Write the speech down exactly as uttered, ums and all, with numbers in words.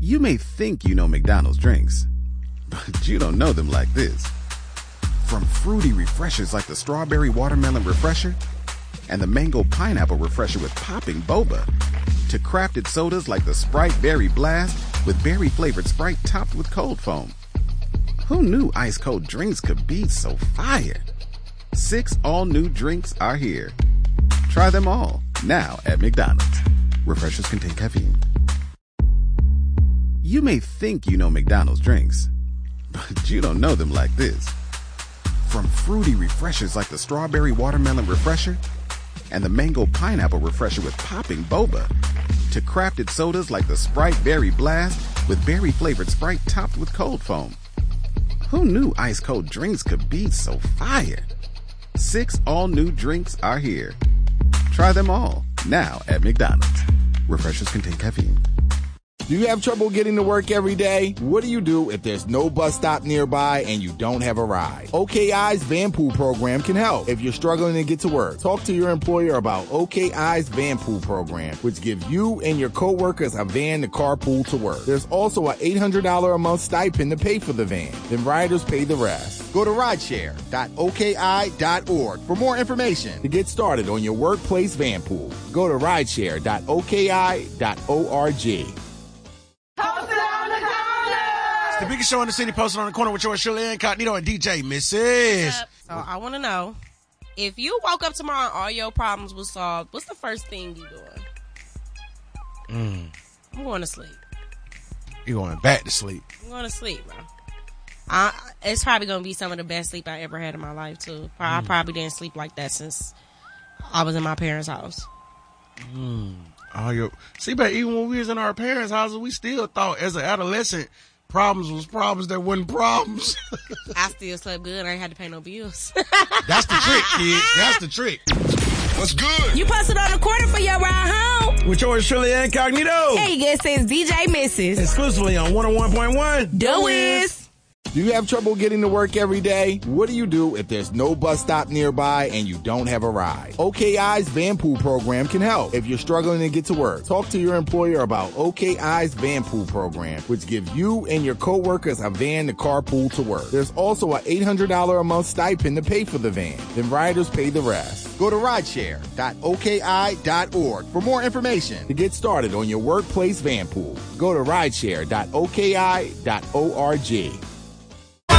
You may think you know McDonald's drinks, but you don't know them like this. From fruity refreshers like the Strawberry Watermelon Refresher and the Mango Pineapple Refresher with popping boba, to crafted sodas like the Sprite Berry Blast with berry-flavored Sprite topped with cold foam. Who knew ice-cold drinks could be so fire? Six all-new drinks are here. Try them all, now at McDonald's. Refreshers contain caffeine. You may think you know McDonald's drinks, but you don't know them like this. From fruity refreshers like the Strawberry Watermelon Refresher and the Mango Pineapple Refresher with popping boba, to crafted sodas like the Sprite Berry Blast with berry-flavored Sprite topped with cold foam. Who knew ice-cold drinks could be so fire? Six all-new drinks are here. Try them all, now at McDonald's. Refreshers contain caffeine. Do you have trouble getting to work every day? What do you do if there's no bus stop nearby and you don't have a ride? O K I's Van Pool program can help. If you're struggling to get to work, talk to your employer about O K I's Van Pool program, which gives you and your coworkers a van to carpool to work. There's also an eight hundred dollars a month stipend to pay for the van. Then riders pay the rest. Go to rideshare dot O K I dot org for more information to get started on your workplace van pool. Go to rideshare dot O K I dot org. It's the biggest show in the city, posted on the corner with yours, Shirley Incognito and D J Missus Yep. So I want to know, if you woke up tomorrow and all your problems were solved, what's the first thing you doing? Mm. I'm going to sleep. You going back to sleep? I'm going to sleep, bro. I, it's probably going to be some of the best sleep I ever had in my life, too. I Mm. probably didn't sleep like that since I was in my parents' house. Mm. Oh, yo. See, but even when we was in our parents' houses, we still thought as an adolescent, problems was problems that wasn't problems. I still slept good. I ain't had to pay no bills. That's the trick, kids. That's the trick. What's good? You posted on the corner for your ride home. With yours, Shirley Incognito. Hey, guess it's D J Missus Exclusively on one oh one point one. The Wiz. Do you have trouble getting to work every day? What do you do if there's no bus stop nearby and you don't have a ride? O K I's Van Pool program can help. If you're struggling to get to work, talk to your employer about O K I's Van Pool program, which gives you and your coworkers a van to carpool to work. There's also an eight hundred dollars a month stipend to pay for the van. Then riders pay the rest. Go to rideshare dot O K I dot org for more information to get started on your workplace van pool. Go to rideshare dot O K I dot org.